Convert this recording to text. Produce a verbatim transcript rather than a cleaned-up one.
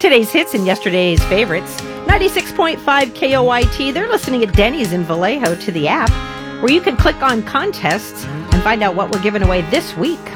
Today's hits and yesterday's favorites. ninety-six point five K O I T, they're listening at Denny's in Vallejo to the app, where you can click on contests and find out what we're giving away this week